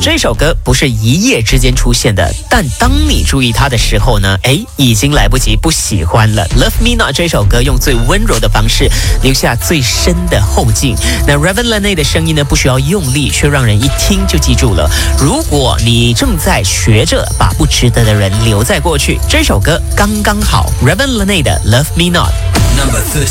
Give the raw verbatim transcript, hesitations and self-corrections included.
这首歌不是一夜之间出现的，但当你注意它的时候呢，哎，已经来不及不喜欢了。Love Me Not 这首歌用最温柔的方式留下最深的后劲。那 Raven Lenae 的声音呢，不需要用力，却让人一听就记住了。如果你正在学着把不值得的人留在过去，这首歌刚刚好。Raven Lenae 的 Love Me Not。Number thirteen.